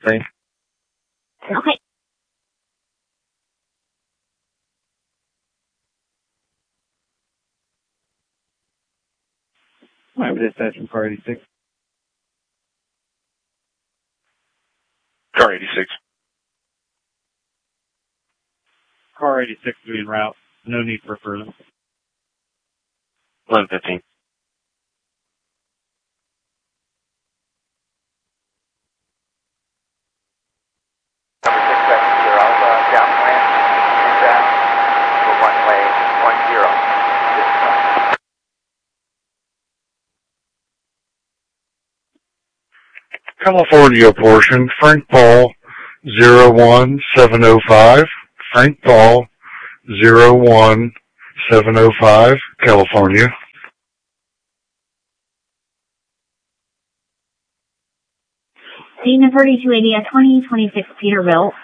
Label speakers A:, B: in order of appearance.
A: Same.
B: Okay.
A: All right, dispatch from car 86.
C: Car 86.
A: Car 86 will be en route. No need for further.
C: 1115.
D: Downwind, inbound, for runway 10.
E: California portion, Frank Paul 01705. Frank Paul 01705, California.
B: Dana 3280 at 2026 Peterbilt.